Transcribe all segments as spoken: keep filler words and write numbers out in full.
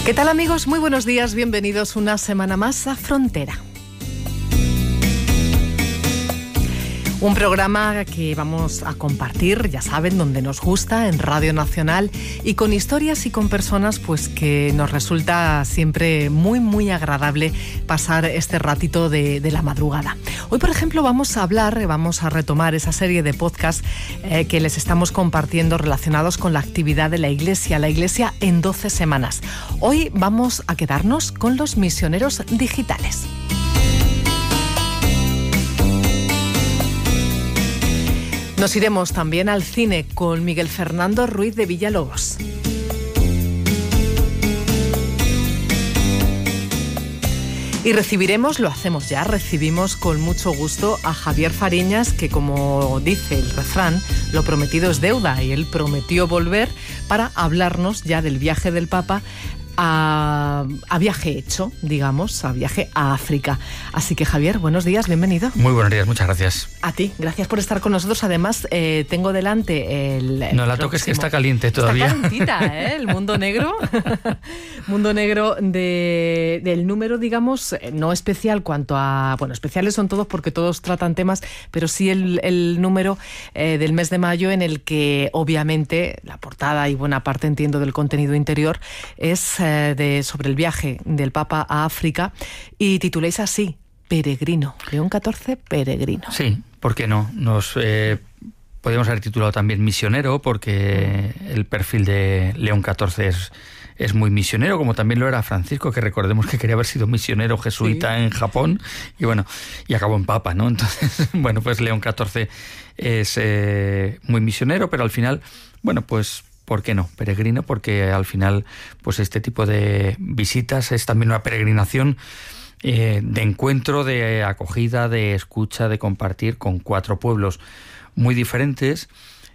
¿Qué tal, amigos? Muy buenos días, bienvenidos una semana más a Frontera. Un programa que vamos a compartir, ya saben, donde nos gusta, en Radio Nacional, y con historias y con personas pues que nos resulta siempre muy, muy agradable pasar este ratito de, de la madrugada. Hoy, por ejemplo, vamos a hablar, vamos a retomar esa serie de podcasts eh, que les estamos compartiendo relacionados con la actividad de la Iglesia, la Iglesia en doce semanas. Hoy vamos a quedarnos con los misioneros digitales. Nos iremos también al cine con Miguel Fernando Ruiz de Villalobos. Y recibiremos, lo hacemos ya, recibimos con mucho gusto a Javier Fariñas, que como dice el refrán, lo prometido es deuda, y él prometió volver para hablarnos ya del viaje del Papa A, a viaje hecho, digamos, a viaje a África. Así que, Javier, buenos días, bienvenido. Muy buenos días, muchas gracias. A ti, gracias por estar con nosotros. Además, eh, tengo delante el... el no la toques, que está caliente todavía. Está calentita, ¿eh? El mundo negro. Mundo negro de, del número, digamos, no especial cuanto a... Bueno, especiales son todos porque todos tratan temas, pero sí el, el número eh, del mes de mayo, en el que, obviamente, la portada y buena parte, entiendo, del contenido interior es De, sobre el viaje del Papa a África, y tituláis así: Peregrino, León catorce, peregrino. Sí, ¿por qué no? Nos eh, podríamos haber titulado también misionero, porque el perfil de León catorce es, es muy misionero, como también lo era Francisco, que recordemos que quería haber sido misionero jesuita, sí, en Japón, y bueno, y acabó en Papa, ¿no? Entonces, bueno, pues León catorce es eh, muy misionero, pero al final, bueno, pues ¿por qué no? Peregrino, porque al final pues este tipo de visitas es también una peregrinación eh, de encuentro, de acogida, de escucha, de compartir con cuatro pueblos muy diferentes,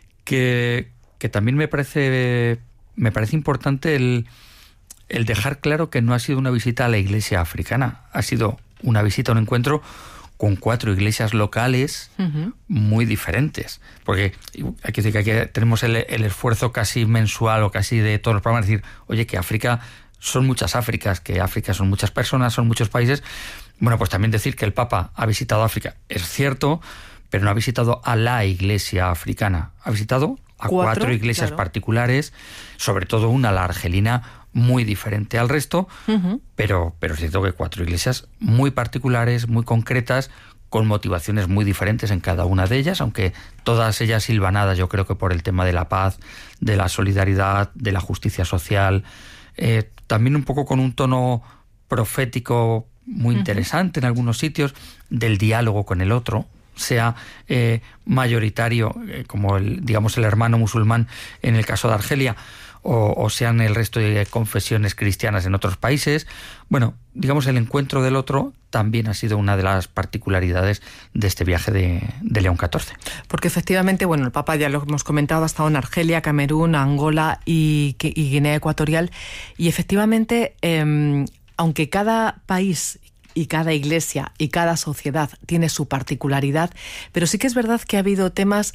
que, que también me parece, me parece importante el, el dejar claro que no ha sido una visita a la iglesia africana, ha sido una visita, un encuentro con cuatro iglesias locales uh-huh. muy diferentes. Porque hay que decir que aquí tenemos el, el esfuerzo casi mensual o casi de todos los programas, de decir, oye, que África son muchas Áfricas, que África son muchas personas, son muchos países. Bueno, pues también decir que el Papa ha visitado África, es cierto, pero no ha visitado a la iglesia africana. Ha visitado a cuatro, cuatro iglesias claro. particulares, sobre todo una, la argelina, muy diferente al resto, uh-huh. pero, pero es cierto que cuatro iglesias muy particulares, muy concretas, con motivaciones muy diferentes en cada una de ellas, aunque todas ellas silvanadas, yo creo que por el tema de la paz, de la solidaridad, de la justicia social, eh, también un poco con un tono profético muy uh-huh. interesante en algunos sitios, del diálogo con el otro, sea eh, mayoritario, eh, como el, digamos el hermano musulmán en el caso de Argelia, o, o sean el resto de confesiones cristianas en otros países. Bueno, digamos, el encuentro del otro también ha sido una de las particularidades de este viaje de, de León catorce. Porque efectivamente, bueno, el Papa, ya lo hemos comentado, ha estado en Argelia, Camerún, Angola y, y Guinea Ecuatorial, y efectivamente, eh, aunque cada país y cada iglesia y cada sociedad tiene su particularidad, pero sí que es verdad que ha habido temas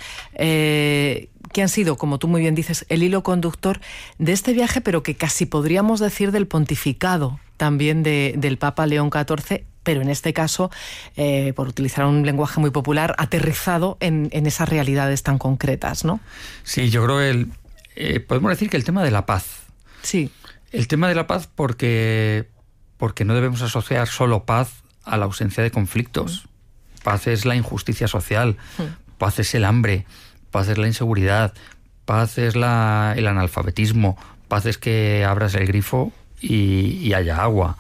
eh, que han sido, como tú muy bien dices, el hilo conductor de este viaje, pero que casi podríamos decir del pontificado también de, del Papa León catorce, pero en este caso, eh, por utilizar un lenguaje muy popular, aterrizado en, en esas realidades tan concretas, ¿no? Sí, yo creo que el, eh, podemos decir que el tema de la paz. Sí. El tema de la paz porque... porque no debemos asociar solo paz a la ausencia de conflictos. Paz es la injusticia social, paz es el hambre, paz es la inseguridad, paz es la, el analfabetismo, paz es que abras el grifo y, y haya agua.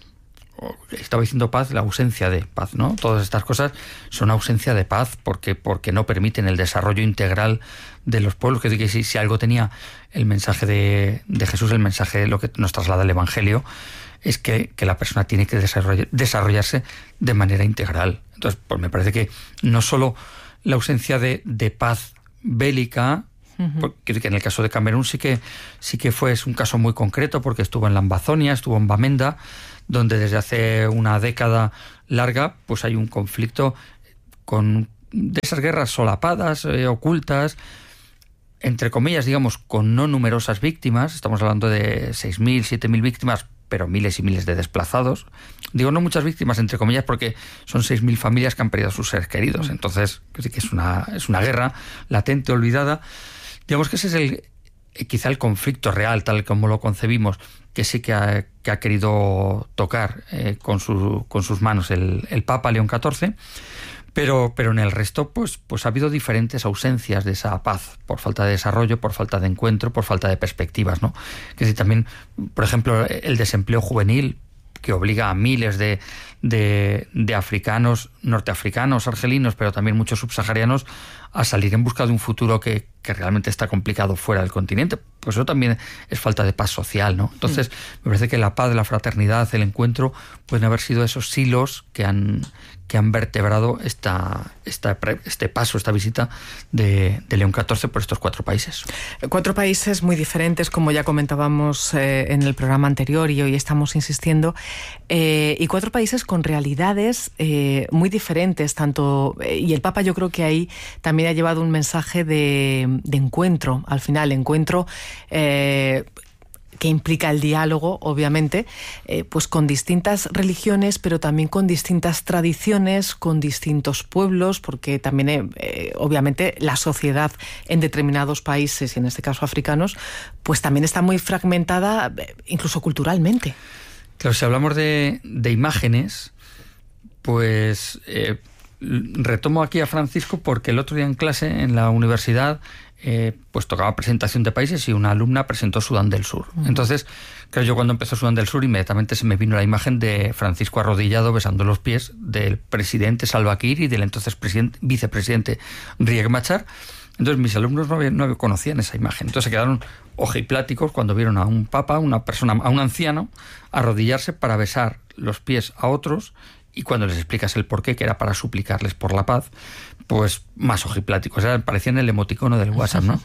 Estaba diciendo paz, la ausencia de paz, ¿no? Todas estas cosas son ausencia de paz porque, porque no permiten el desarrollo integral de los pueblos. Que, que si, si algo tenía el mensaje de, de Jesús, el mensaje, lo que nos traslada el Evangelio, es que, que la persona tiene que desarrollar, desarrollarse de manera integral. Entonces, pues me parece que no solo la ausencia de, de paz bélica, uh-huh. porque en el caso de Camerún sí que, sí que fue es un caso muy concreto, porque estuvo en la Ambazonia, estuvo en Bamenda, donde desde hace una década larga pues hay un conflicto con de esas guerras solapadas, eh, ocultas, entre comillas, digamos, con no numerosas víctimas, estamos hablando de seis mil, siete mil víctimas, pero miles y miles de desplazados. Digo no muchas víctimas, entre comillas, porque son seis mil familias que han perdido a sus seres queridos. Entonces, que es una, es una guerra latente, olvidada. Digamos que ese es el quizá el conflicto real, tal como lo concebimos, que sí que ha, que ha querido tocar eh, con, su, con sus manos el, el Papa León catorce. Pero, pero en el resto, pues, pues ha habido diferentes ausencias de esa paz, por falta de desarrollo, por falta de encuentro, por falta de perspectivas, ¿no? Que si también, por ejemplo, el desempleo juvenil, que obliga a miles de, de, de africanos, norteafricanos, argelinos, pero también muchos subsaharianos, a salir en busca de un futuro que, que realmente está complicado fuera del continente. Pues eso también es falta de paz social, ¿no? Entonces, mm. me parece que la paz, la fraternidad, el encuentro, pueden haber sido esos hilos que han, que han vertebrado esta, esta, este paso, esta visita de, de León catorce por estos cuatro países. Cuatro países muy diferentes, como ya comentábamos eh, en el programa anterior y hoy estamos insistiendo, eh, y cuatro países con realidades eh, muy diferentes, tanto eh, y el Papa yo creo que ahí también ha llevado un mensaje de, de encuentro, al final, encuentro eh, que implica el diálogo, obviamente, eh, pues con distintas religiones, pero también con distintas tradiciones, con distintos pueblos, porque también, eh, eh, obviamente, la sociedad en determinados países, y en este caso africanos, pues también está muy fragmentada, incluso culturalmente. Claro, si hablamos de, de imágenes, pues eh, retomo aquí a Francisco porque el otro día en clase, en la universidad, Eh, pues tocaba presentación de países y una alumna presentó Sudán del Sur. Uh-huh. Entonces, claro, yo cuando empezó Sudán del Sur inmediatamente se me vino la imagen de Francisco arrodillado besando los pies del presidente Salva Kiir y del entonces presidente, vicepresidente Riek Machar. Entonces mis alumnos no, habían, no conocían esa imagen. Entonces se quedaron ojipláticos cuando vieron a un papa, una persona, a un anciano, arrodillarse para besar los pies a otros. Y cuando les explicas el porqué, que era para suplicarles por la paz, pues más ojipláticos. O sea, parecían el emoticono del WhatsApp, ¿no?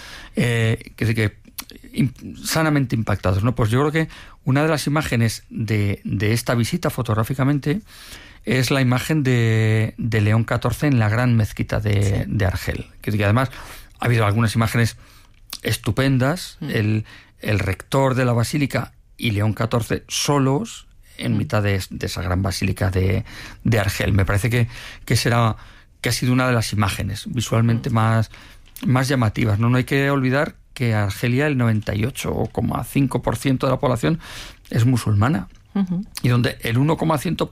eh, que sí que in, sanamente impactados, ¿no? Pues yo creo que una de las imágenes de, de esta visita fotográficamente es la imagen de, de León catorce en la gran mezquita de, sí. de Argel. Que, sí que además ha habido algunas imágenes estupendas. Mm. El, el rector de la basílica y León catorce solos en mitad de, de esa gran basílica de, de Argel. Me parece que, que será que ha sido una de las imágenes visualmente más, más llamativas, ¿no? No hay que olvidar que Argelia, el noventa y ocho coma cinco por ciento de la población es musulmana. Uh-huh. Y donde el uno coma cinco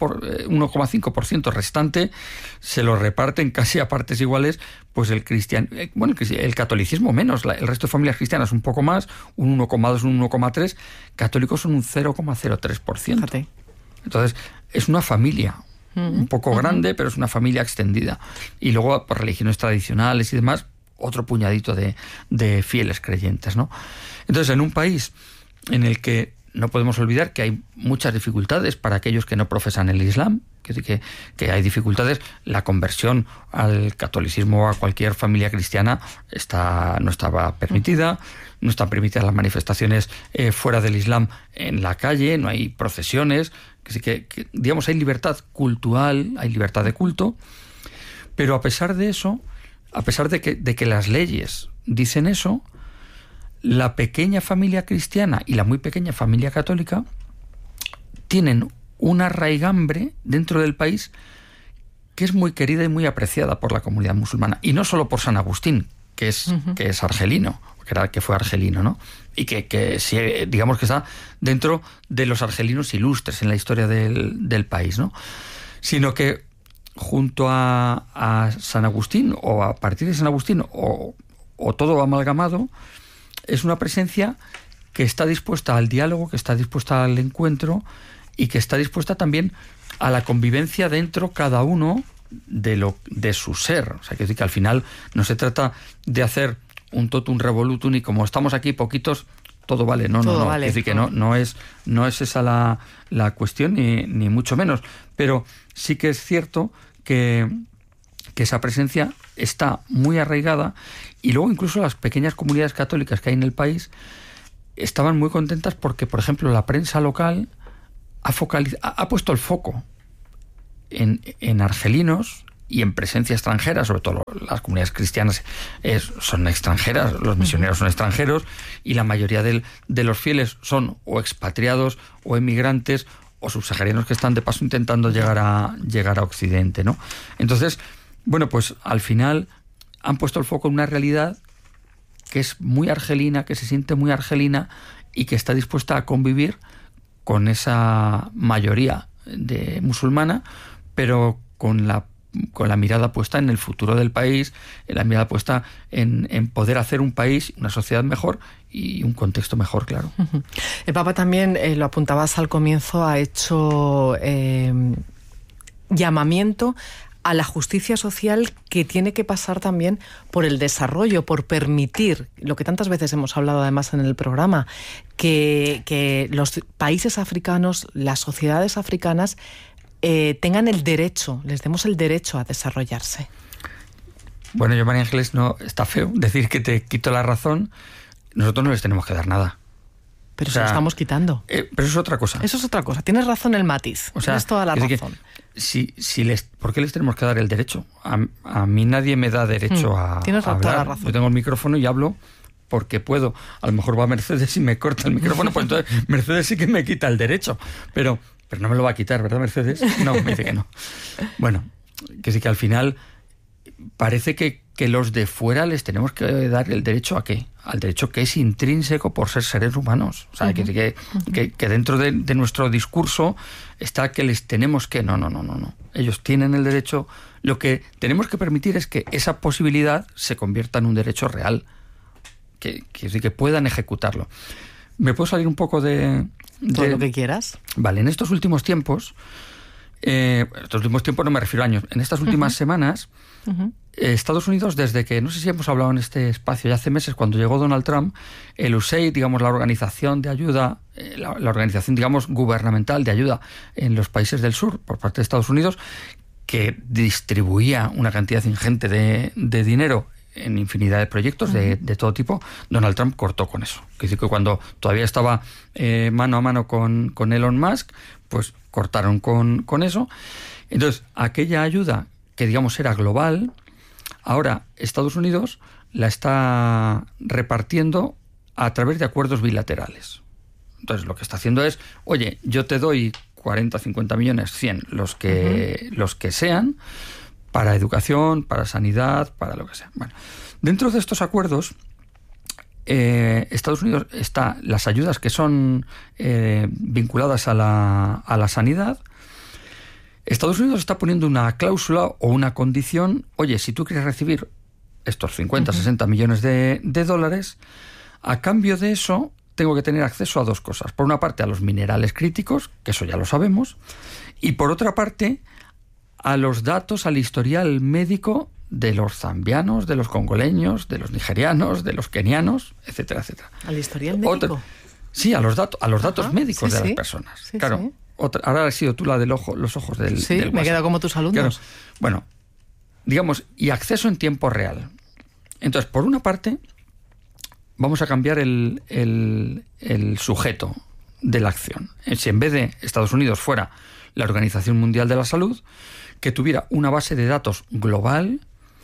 por ciento restante se lo reparten casi a partes iguales, pues el cristian, bueno, el catolicismo menos, el resto de familias cristianas un poco más, un uno coma dos, un uno coma tres, católicos son un cero coma cero tres por ciento. Fíjate. Entonces, es una familia uh-huh. un poco uh-huh. grande, pero es una familia extendida. Y luego, por religiones tradicionales y demás, otro puñadito de, de fieles creyentes, ¿no? Entonces, en un país en el que no podemos olvidar que hay muchas dificultades para aquellos que no profesan el Islam, que, que, que hay dificultades. La conversión al catolicismo o a cualquier familia cristiana está, no estaba permitida, no están permitidas las manifestaciones eh, fuera del Islam en la calle, no hay procesiones, que, que, que digamos hay libertad cultural, hay libertad de culto, pero a pesar de eso, a pesar de que, de que las leyes dicen eso, la pequeña familia cristiana y la muy pequeña familia católica tienen una raigambre dentro del país que es muy querida y muy apreciada por la comunidad musulmana. Y no solo por San Agustín, que es, uh-huh. que es argelino, que, era, que fue argelino, ¿no? Y que, que digamos que está dentro de los argelinos ilustres en la historia del, del país, ¿no? Sino que junto a, a San Agustín, o a partir de San Agustín, o, o todo amalgamado, es una presencia que está dispuesta al diálogo, que está dispuesta al encuentro y que está dispuesta también a la convivencia dentro cada uno de lo de su ser. O sea, que, que al final no se trata de hacer un totum revolutum y como estamos aquí poquitos, todo vale. No, todo no, no. Vale, es decir, que no, no es, no es esa la, la cuestión, ni, ni mucho menos. Pero sí que es cierto que, que esa presencia está muy arraigada. Y luego incluso las pequeñas comunidades católicas que hay en el país estaban muy contentas porque, por ejemplo, la prensa local ha, focaliz- ha, ha puesto el foco en, en argelinos y en presencia extranjera, sobre todo las comunidades cristianas es, son extranjeras, los misioneros son extranjeros, y la mayoría del, de los fieles son o expatriados o emigrantes o subsaharianos que están de paso intentando llegar a, llegar a Occidente, ¿no? Entonces, bueno, pues al final han puesto el foco en una realidad que es muy argelina, que se siente muy argelina y que está dispuesta a convivir con esa mayoría de musulmana, pero con la con la mirada puesta en el futuro del país, la mirada puesta en, en poder hacer un país, una sociedad mejor y un contexto mejor, claro. El Papa también, eh, lo apuntabas al comienzo, ha hecho eh, llamamiento a la justicia social, que tiene que pasar también por el desarrollo, por permitir, lo que tantas veces hemos hablado además en el programa, que, que los países africanos, las sociedades africanas, Eh, tengan el derecho, les demos el derecho a desarrollarse. Bueno, yo, María Ángeles, no, está feo decir que te quito la razón. Nosotros no les tenemos que dar nada. Pero o sea, se lo estamos quitando. Eh, pero eso es otra cosa. Eso es otra cosa. Tienes razón el matiz. O sea, tienes toda la razón. Si, si les, ¿por qué les tenemos que dar el derecho? A, a mí nadie me da derecho mm, a, tienes a hablar. Toda la razón. Yo tengo el micrófono y hablo porque puedo. A lo mejor va Mercedes y me corta el micrófono, pues entonces Mercedes sí que me quita el derecho. Pero... Pero no me lo va a quitar, ¿verdad, Mercedes? No, me dice que no. Bueno, que sí que al final parece que, que los de fuera les tenemos que dar el derecho a qué? Al derecho que es intrínseco por ser seres humanos. O sea, uh-huh. que, que, uh-huh. que, que dentro de, de nuestro discurso está que les tenemos que... No, no, no, no, no. Ellos tienen el derecho. Lo que tenemos que permitir es que esa posibilidad se convierta en un derecho real. Que, que, que puedan ejecutarlo. ¿Me puedo salir un poco de...? de... Todo lo que quieras. Vale, en estos últimos tiempos, eh, estos últimos tiempos no me refiero a años, en estas últimas uh-huh. semanas, uh-huh. eh, Estados Unidos, desde que, no sé si hemos hablado en este espacio ya hace meses, cuando llegó Donald Trump, el U S A I D, digamos, la organización de ayuda, eh, la, la organización, digamos, gubernamental de ayuda en los países del sur, por parte de Estados Unidos, que distribuía una cantidad ingente de, de dinero en infinidad de proyectos de, de todo tipo, Donald Trump cortó con eso. Es decir, que cuando todavía estaba eh, mano a mano con, con Elon Musk, pues cortaron con, con eso. Entonces, aquella ayuda que, digamos, era global, ahora Estados Unidos la está repartiendo a través de acuerdos bilaterales. Entonces, lo que está haciendo es, oye, yo te doy cuarenta, cincuenta millones, cien, los que, uh-huh. los que sean, para educación, para sanidad, para lo que sea. Bueno, dentro de estos acuerdos, eh, Estados Unidos está las ayudas que son eh, vinculadas a la, a la sanidad. Estados Unidos está poniendo una cláusula o una condición. Oye, si tú quieres recibir estos cincuenta, uh-huh. sesenta millones de, de dólares, a cambio de eso tengo que tener acceso a dos cosas. Por una parte, a los minerales críticos, que eso ya lo sabemos, y por otra parte, a los datos, al historial médico de los zambianos, de los congoleños, de los nigerianos, de los kenianos, etcétera, etcétera. ¿Al historial médico? Otra, sí, a los datos, a los datos Ajá, médicos sí, de sí. las personas. Sí, claro. Sí. Otra, ahora has sido tú la del ojo, los ojos del Sí, del me he quedado como tus alumnos. Claro. Bueno, digamos, y acceso en tiempo real. Entonces, por una parte, vamos a cambiar el, el, el sujeto de la acción. Si en vez de Estados Unidos fuera la Organización Mundial de la Salud, que tuviera una base de datos global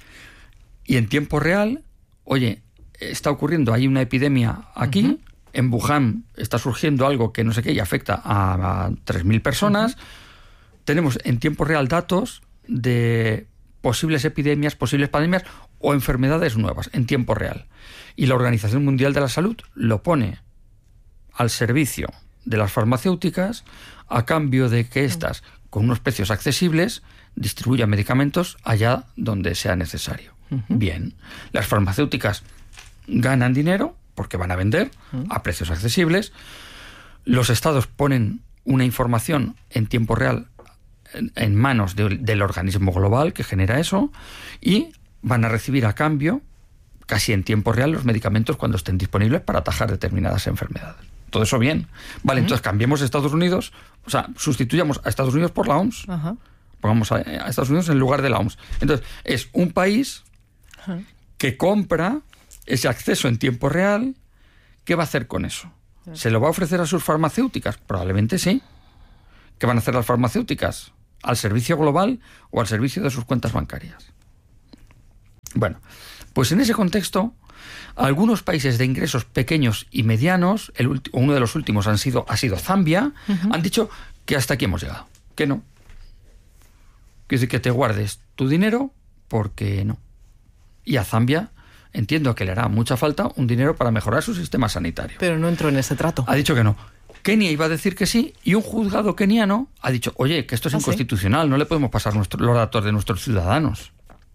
y en tiempo real, oye, está ocurriendo, hay una epidemia aquí, uh-huh. en Wuhan está surgiendo algo que no sé qué y afecta a, a tres mil personas, uh-huh. tenemos en tiempo real datos de posibles epidemias, posibles pandemias o enfermedades nuevas en tiempo real. Y la Organización Mundial de la Salud lo pone al servicio de las farmacéuticas a cambio de que éstas, con unos precios accesibles, distribuyan medicamentos allá donde sea necesario. Uh-huh. Bien, las farmacéuticas ganan dinero porque van a vender uh-huh. a precios accesibles. Los estados ponen una información en tiempo real en, en manos de, del organismo global que genera eso y van a recibir a cambio, casi en tiempo real, los medicamentos cuando estén disponibles para atajar determinadas enfermedades. Todo eso bien. Vale, uh-huh. entonces cambiemos Estados Unidos, o sea, sustituyamos a Estados Unidos por la O M S. Uh-huh. Pongamos a, a Estados Unidos en lugar de la O M S. Entonces, es un país uh-huh. que compra ese acceso en tiempo real. ¿Qué va a hacer con eso? Uh-huh. ¿Se lo va a ofrecer a sus farmacéuticas? Probablemente sí. ¿Qué van a hacer las farmacéuticas? al servicio global o al servicio de sus cuentas bancarias. Bueno, pues en ese contexto, algunos países de ingresos pequeños y medianos, el ulti- uno de los últimos han sido, ha sido Zambia, uh-huh. han dicho que hasta aquí hemos llegado, que no. Que es decir, que te guardes tu dinero porque no. Y a Zambia entiendo que le hará mucha falta un dinero para mejorar su sistema sanitario. Pero no entró en ese trato. Ha dicho que no. Kenia iba a decir que sí, y un juzgado keniano ha dicho, oye, que esto es ¿Ah, inconstitucional, sí? No le podemos pasar nuestro, los datos de nuestros ciudadanos.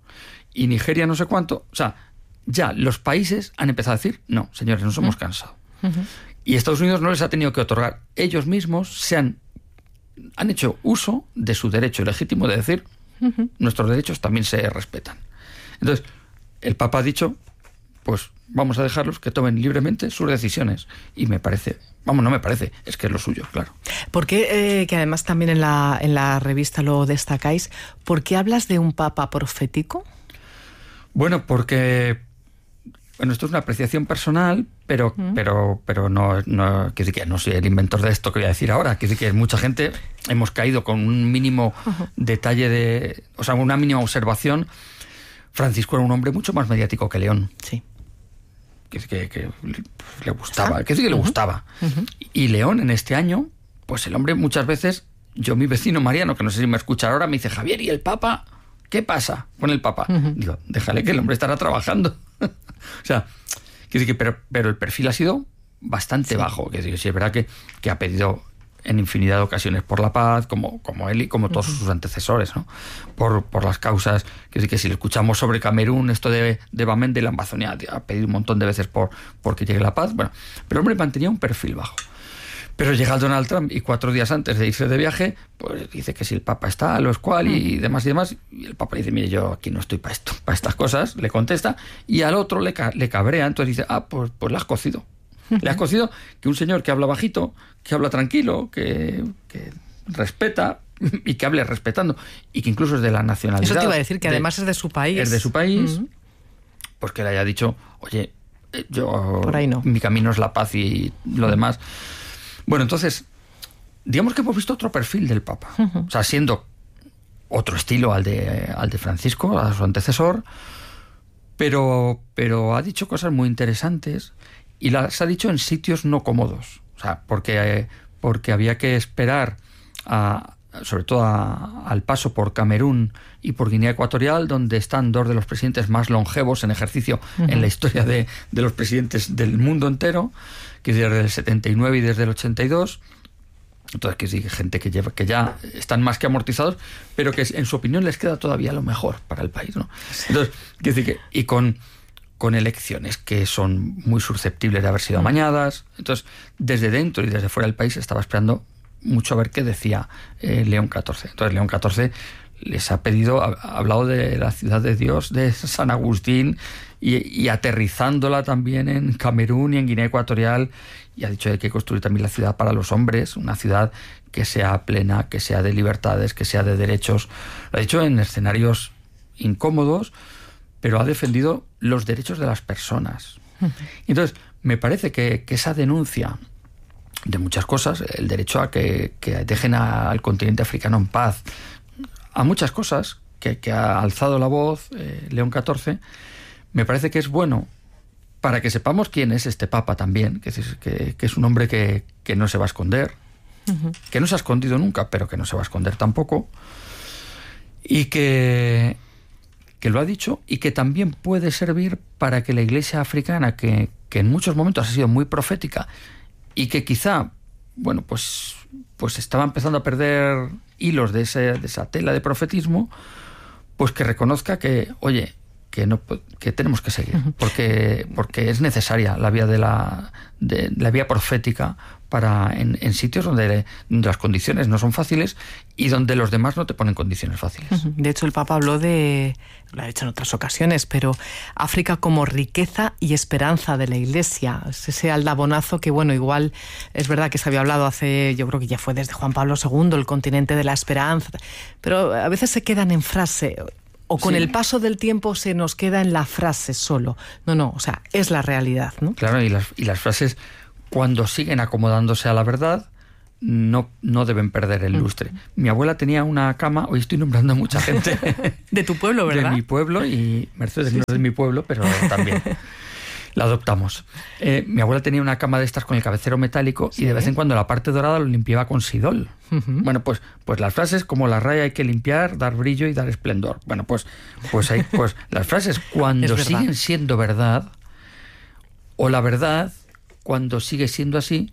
Y Nigeria no sé cuánto. O sea, ya los países han empezado a decir, no, señores, nos hemos cansado. Uh-huh. Y Estados Unidos no les ha tenido que otorgar. Ellos mismos se han, han hecho uso de su derecho legítimo de decir, uh-huh. nuestros derechos también se respetan. Entonces, el Papa ha dicho, pues vamos a dejarlos que tomen libremente sus decisiones. Y me parece, vamos, no me parece, es que es lo suyo, claro. ¿Por qué, eh, que además también en la, en la revista lo destacáis, por qué hablas de un Papa profético? Bueno, porque, bueno, esto es una apreciación personal, pero, mm. pero, pero no, no, que, que no soy el inventor de esto que voy a decir ahora. Que, que mucha gente hemos caído con un mínimo uh-huh. detalle de, o sea, una mínima observación. Francisco era un hombre mucho más mediático que León. Sí. Que, que, que le gustaba, que sí que le uh-huh. gustaba. Uh-huh. Y León en este año, pues el hombre muchas veces, yo mi vecino Mariano, que no sé si me escucha ahora, me dice, Javier, ¿y el Papa? ¿Qué pasa con el Papa? Uh-huh. Digo, déjale que el hombre estará trabajando. O sea, que, que, pero, pero el perfil ha sido bastante sí. bajo. Que, que sí, es verdad que, que ha pedido en infinidad de ocasiones por la paz, como, como él y como todos uh-huh. sus antecesores, ¿no? Por, por las causas, que, que si le escuchamos sobre Camerún, esto de, de Bamende y la Amazonía, ha pedido un montón de veces por, por que llegue la paz. Bueno, pero el hombre mantenía un perfil bajo. Pero llega Donald Trump y cuatro días antes de irse de viaje, pues dice que si el Papa está, lo es cual, y demás y demás. Y el Papa dice, mire, yo aquí no estoy para esto, para estas cosas, le contesta, y al otro le, ca- le cabrea, entonces dice, ah, pues, pues le has cocido. Le has cocido que un señor que habla bajito, que habla tranquilo, que, que respeta y que hable respetando, y que incluso es de la nacionalidad. Eso te iba a decir, que de, además es de su país. Es de su país, uh-huh. pues que le haya dicho, oye, yo, por ahí no. Mi camino es la paz y lo demás. Bueno, entonces, digamos que hemos visto otro perfil del Papa. Uh-huh. O sea, siendo otro estilo al de, al de Francisco, a su antecesor, pero, pero ha dicho cosas muy interesantes y las ha dicho en sitios no cómodos. O sea, porque, porque había que esperar, a, sobre todo a, al paso por Camerún y por Guinea Ecuatorial, donde están dos de los presidentes más longevos en ejercicio uh-huh. en la historia de, de los presidentes del mundo entero, que desde el setenta y nueve y desde el ochenta y dos. Entonces, que sí, gente que, lleva, que ya están más que amortizados, pero que en su opinión les queda todavía lo mejor para el país, ¿no? Entonces, que decir que, y con, con elecciones que son muy susceptibles de haber sido amañadas. Entonces, desde dentro y desde fuera del país estaba esperando mucho a ver qué decía eh, León catorce. Entonces, León catorce les ha pedido, ha, ha hablado de la ciudad de Dios, de San Agustín, y, y aterrizándola también en Camerún y en Guinea Ecuatorial, y ha dicho que hay que construir también la ciudad para los hombres, una ciudad que sea plena, que sea de libertades, que sea de derechos. Lo ha dicho en escenarios incómodos, pero ha defendido los derechos de las personas. Entonces, me parece que, que esa denuncia de muchas cosas, el derecho a que, que dejen a, al continente africano en paz, a muchas cosas que, que ha alzado la voz eh, León catorce, me parece que es bueno para que sepamos quién es este Papa también, que es, que, que es un hombre que, que no se va a esconder, uh-huh. que no se ha escondido nunca, pero que no se va a esconder tampoco, y que, que lo ha dicho, y que también puede servir para que la Iglesia africana, que, que en muchos momentos ha sido muy profética, y que quizá, bueno, pues, pues estaba empezando a perder hilos de, ese, de esa tela de profetismo, pues que reconozca que, oye, que no que tenemos que seguir, porque porque es necesaria la vía de la de la vía profética para en, en sitios donde, donde las condiciones no son fáciles y donde los demás no te ponen condiciones fáciles. De hecho, el Papa habló de, lo ha dicho en otras ocasiones, pero África como riqueza y esperanza de la Iglesia. Ese aldabonazo que, bueno, igual es verdad que se había hablado hace, yo creo que ya fue desde Juan Pablo segundo, el continente de la esperanza, pero a veces se quedan en frase. O con sí. el paso del tiempo se nos queda en la frase solo. No, no, o sea, es la realidad, ¿no? Claro, y las, y las frases, cuando siguen acomodándose a la verdad, no, no deben perder el lustre. Mi abuela tenía una cama, hoy estoy nombrando a mucha gente. De tu pueblo, ¿verdad? De mi pueblo, y Mercedes Sí, no sí. es de mi pueblo, pero también la adoptamos. Eh, mi abuela tenía una cama de estas con el cabecero metálico Sí. y de vez en cuando la parte dorada lo limpiaba con sidol. Ujú. Bueno, pues, pues las frases como la raya hay que limpiar, dar brillo y dar esplendor. Bueno, pues, pues, hay, pues las frases cuando Es verdad. siguen siendo verdad, o la verdad cuando sigue siendo así,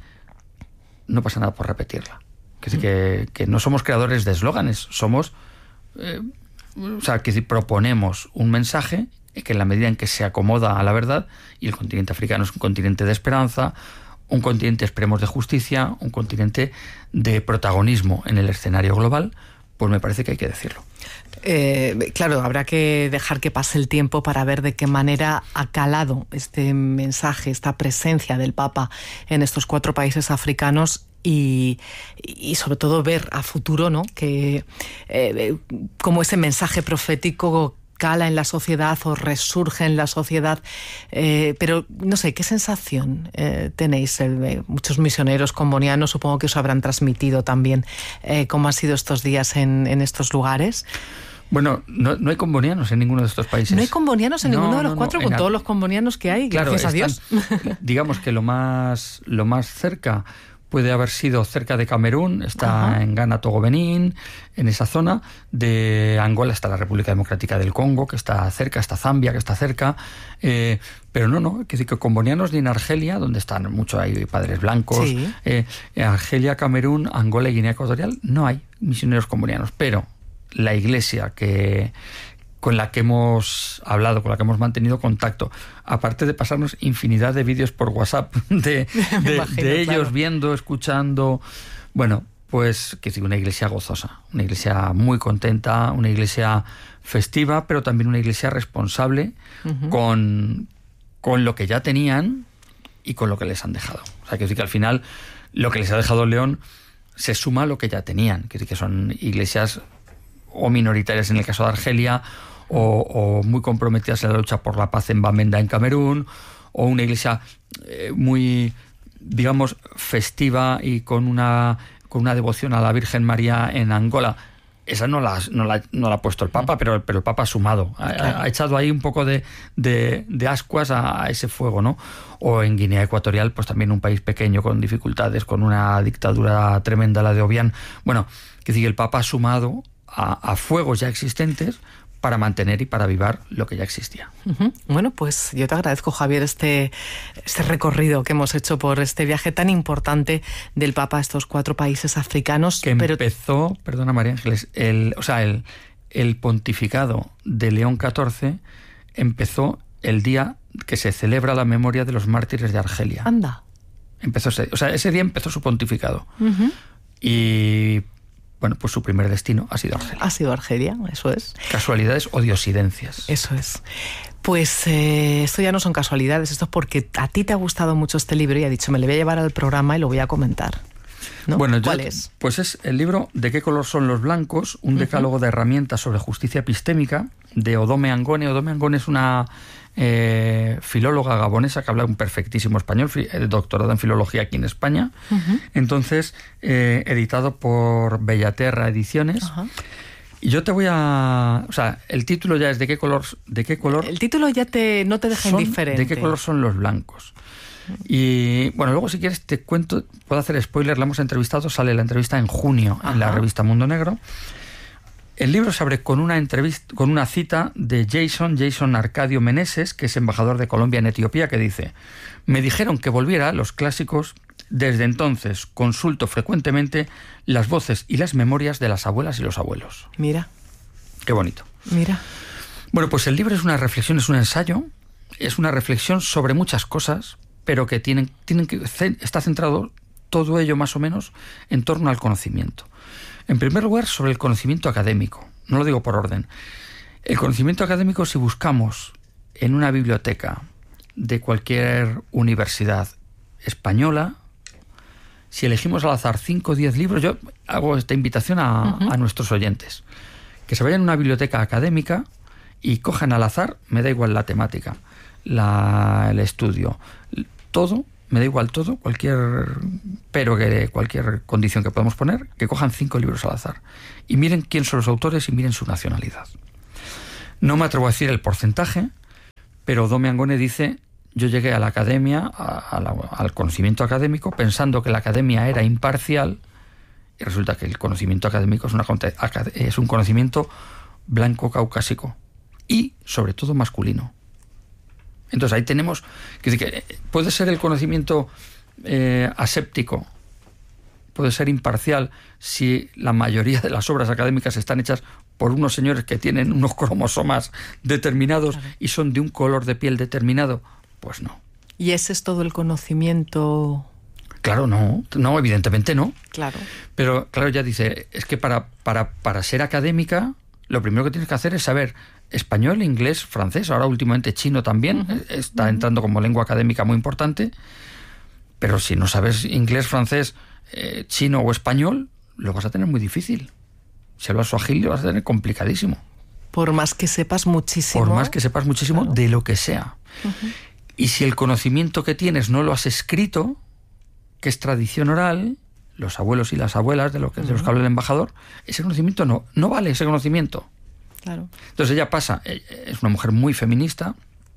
no pasa nada por repetirla. Que, decir, que, que no somos creadores de eslóganes, somos... Eh, o sea, que decir, proponemos un mensaje que en la medida en que se acomoda a la verdad, y el continente africano es un continente de esperanza, un continente, esperemos, de justicia, un continente de protagonismo en el escenario global, pues me parece que hay que decirlo. Eh, claro, habrá que dejar que pase el tiempo para ver de qué manera ha calado este mensaje, esta presencia del Papa en estos cuatro países africanos y, y sobre todo ver a futuro, ¿no? Que eh, cómo ese mensaje profético cala en la sociedad o resurge en la sociedad, eh, pero no sé, ¿qué sensación eh, tenéis? Eh, muchos misioneros combonianos supongo que os habrán transmitido también eh, cómo han sido estos días en, en estos lugares. Bueno, no, no hay combonianos en ninguno de estos países. No hay combonianos en No, ninguno de los no, cuatro, no, con en todos Ar- los combonianos que hay, Claro, gracias a están- Dios. Digamos que lo más, lo más cerca puede haber sido cerca de Camerún, está Ajá. en Ghana, Togo, Benín, en esa zona. De Angola está la República Democrática del Congo, que está cerca, está Zambia, que está cerca. Eh, pero no, no, que decir que combonianos ni en Argelia, donde están muchos, hay padres blancos. Sí. Eh, en Argelia, Camerún, Angola y Guinea Ecuatorial no hay misioneros combonianos, pero la iglesia que... con la que hemos hablado, con la que hemos mantenido contacto, aparte de pasarnos infinidad de vídeos por WhatsApp de, de, imagino, de ellos claro. viendo, escuchando, bueno, pues que sí, una iglesia gozosa, una iglesia muy contenta, una iglesia festiva, pero también una iglesia responsable Ujú. con, con lo que ya tenían y con lo que les han dejado. O sea, que sí que al final lo que les ha dejado León se suma a lo que ya tenían, que sí que son iglesias o minoritarias en el caso de Argelia, o, o muy comprometidas en la lucha por la paz en Bamenda, en Camerún, o una iglesia eh, muy, digamos, festiva y con una, con una devoción a la Virgen María en Angola. Esa no la, no la, no la ha puesto el Papa, pero, pero el Papa ha sumado, ha, Claro. ha echado ahí un poco de, de, de ascuas a, a ese fuego, ¿no? O en Guinea Ecuatorial, pues también un país pequeño con dificultades, con una dictadura tremenda, la de Obiang. Bueno, que decir, el Papa ha sumado a, a fuegos ya existentes para mantener y para avivar lo que ya existía. Ujú. Bueno, pues yo te agradezco, Javier, este, este recorrido que hemos hecho por este viaje tan importante del Papa a estos cuatro países africanos. Que pero empezó, perdona María Ángeles, el, o sea, el, el pontificado de León catorce empezó el día que se celebra la memoria de los mártires de Argelia. anda. Empezó ese, o sea, ese día empezó su pontificado. Ujú. Y bueno, pues su primer destino ha sido Argelia. Ha sido Argelia, eso es. Casualidades o diosidencias. Eso es. Pues eh, esto ya no son casualidades, esto es porque a ti te ha gustado mucho este libro y ha dicho, me le voy a llevar al programa y lo voy a comentar. ¿No? Bueno, yo- ¿Cuál es? Pues es el libro ¿De qué color son los blancos? Un decálogo de herramientas sobre justicia epistémica, de Odome Angone. Odome Angone es una eh, filóloga gabonesa que habla un perfectísimo español, fi- eh, doctorado en filología aquí en España. Ujú. Entonces, eh, editado por Bellaterra Ediciones. Ajá. Y yo te voy a... O sea, el título ya es ¿De qué color, de qué color El título ya te, no te deja son- indiferente. ¿De qué color son los blancos? Y bueno, luego si quieres te cuento, puedo hacer spoiler, la hemos entrevistado, sale la entrevista en junio en la Ajá. revista Mundo Negro. El libro se abre con una entrevista, con una cita de Jason, Jason Arcadio Meneses, que es embajador de Colombia en Etiopía, que dice: me dijeron que volviera a los clásicos, desde entonces consulto frecuentemente las voces y las memorias de las abuelas y los abuelos. Mira, Qué bonito. mira. Bueno, pues el libro es una reflexión, es un ensayo, es una reflexión sobre muchas cosas, pero que tienen, tienen que está centrado todo ello más o menos en torno al conocimiento. En primer lugar, sobre el conocimiento académico. No lo digo por orden. El conocimiento académico, si buscamos en una biblioteca de cualquier universidad española, si elegimos al azar cinco o diez libros, yo hago esta invitación a, Ujú. a nuestros oyentes, que se vayan a una biblioteca académica y cojan al azar, me da igual la temática, la, el estudio, todo me da igual todo, cualquier pero que cualquier condición que podamos poner, que cojan cinco libros al azar y miren quién son los autores y miren su nacionalidad. No me atrevo a decir el porcentaje, pero Dome Angone dice: yo llegué a la academia, a, a la, al conocimiento académico, pensando que la academia era imparcial, y resulta que el conocimiento académico es, una, es un conocimiento blanco caucásico y sobre todo masculino. Entonces ahí tenemos que, que puede ser el conocimiento eh, aséptico, puede ser imparcial si la mayoría de las obras académicas están hechas por unos señores que tienen unos cromosomas determinados, claro, y son de un color de piel determinado. Pues no. ¿Y ese es todo el conocimiento? Claro, no, no, evidentemente no. Claro. Pero claro, ya dice, es que para, para, para ser académica, lo primero que tienes que hacer es saber español, inglés, francés, ahora últimamente chino también, uh-huh. está uh-huh. entrando como lengua académica muy importante, pero si no sabes inglés, francés, eh, chino o español, lo vas a tener muy difícil. Si hablas suajili, lo vas a tener complicadísimo. Por más que sepas muchísimo. Por más que sepas muchísimo, claro, de lo que sea. Uh-huh. Y si el conocimiento que tienes no lo has escrito, que es tradición oral, los abuelos y las abuelas de, lo que, uh-huh. de los que habla el embajador, ese conocimiento no, no vale ese conocimiento. Claro. Entonces ella pasa, es una mujer muy feminista,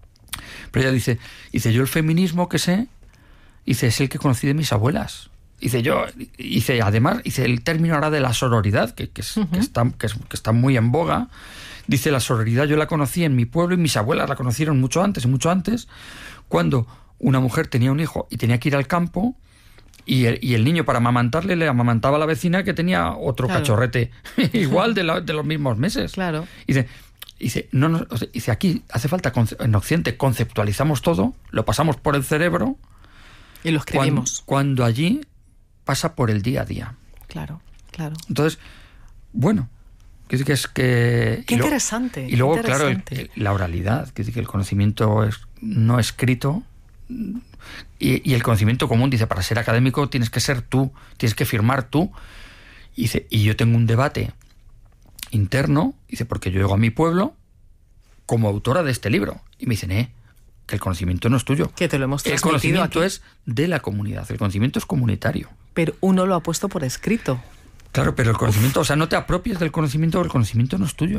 pero ella dice, dice yo el feminismo que sé, dice, es el que conocí de mis abuelas. Dice yo, dice, además, dice el término ahora de la sororidad, que, que, es, uh-huh. que, está, que, es, que está muy en boga. Dice, la sororidad yo la conocí en mi pueblo y mis abuelas la conocieron mucho antes y mucho antes, cuando una mujer tenía un hijo y tenía que ir al campo, y el, y el niño para amamantarle le amamantaba a la vecina que tenía otro, claro, cachorrete igual de, la, de los mismos meses. Claro. Y dice, dice, no, no, dice, aquí hace falta, en Occidente conceptualizamos todo, lo pasamos por el cerebro y lo escribimos. Cuando, cuando allí pasa por el día a día. Claro, claro. Entonces, bueno, que es que... Qué y interesante. Luego, y luego, interesante. claro, el, la oralidad, que es que el conocimiento es no escrito. Y, y el conocimiento común, dice, para ser académico tienes que ser tú, tienes que firmar tú. Y dice, y yo tengo un debate interno, dice, porque yo llego a mi pueblo como autora de este libro. Y me dicen, eh, que el conocimiento no es tuyo. Que te lo hemos transmitido. El conocimiento aquí es de la comunidad, el conocimiento es comunitario. Pero uno lo ha puesto por escrito. Claro, pero el conocimiento, Uf. o sea, no te apropies del conocimiento, el conocimiento no es tuyo.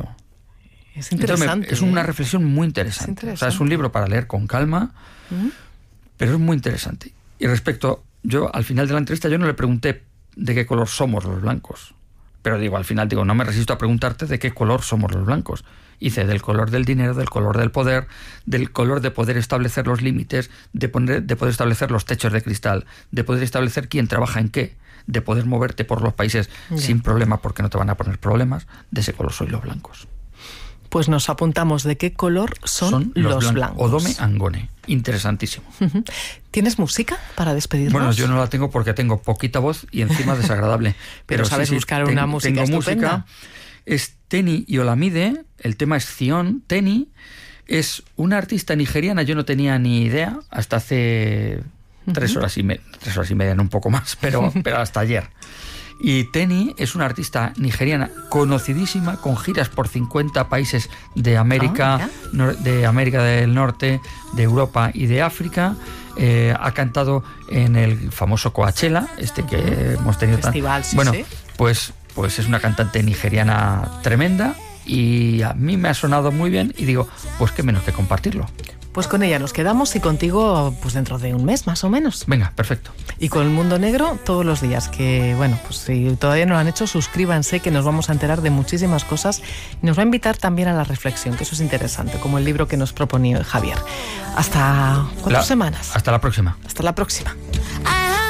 Es interesante. Entonces, es una reflexión muy interesante. Es interesante. O sea, es un libro para leer con calma, ¿Mm? pero es muy interesante. Y respecto, yo al final de la entrevista yo no le pregunté de qué color somos los blancos. Pero digo, al final digo, no me resisto a preguntarte de qué color somos los blancos. Hice del color del dinero, del color del poder, del color de poder establecer los límites, de, poner, de poder establecer los techos de cristal, de poder establecer quién trabaja en qué, de poder moverte por los países yeah. sin problema porque no te van a poner problemas. De ese color soy los blancos. Pues nos apuntamos de qué color son, son los, los blancos. blancos. O Dome Angone. Interesantísimo. ¿Tienes música para despedirnos? Bueno, yo no la tengo porque tengo poquita voz y encima desagradable. Pero, Pero sabes sí, sí, buscar una ten, música tengo estupenda. Música. Es Teni y Olamide. El tema es Zion. Teni es una artista nigeriana. Yo no tenía ni idea hasta hace uh-huh. tres horas y media. Tres horas y media, no un poco más, pero, pero hasta ayer. Y Teni es una artista nigeriana conocidísima, con giras por cincuenta países de América, oh, nor- de América del Norte, de Europa y de África. Eh, ha cantado en el famoso Coachella, este que uh-huh. hemos tenido Festival, tan... sí, bueno, sí. pues, pues es una cantante nigeriana tremenda y a mí me ha sonado muy bien y digo, pues qué menos que compartirlo. Pues con ella nos quedamos y contigo pues dentro de un mes más o menos. Venga, perfecto. Y con El Mundo Negro todos los días, que bueno, pues si todavía no lo han hecho, suscríbanse, que nos vamos a enterar de muchísimas cosas y nos va a invitar también a la reflexión, que eso es interesante, como el libro que nos proponía Javier. Hasta cuatro la, semanas. Hasta la próxima. Hasta la próxima.